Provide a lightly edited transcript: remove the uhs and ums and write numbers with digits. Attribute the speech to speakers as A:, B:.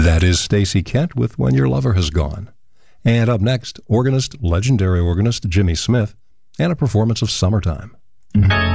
A: That is Stacey Kent with When Your Lover Has Gone. And up next, legendary organist Jimmy Smith, and a performance of Summertime.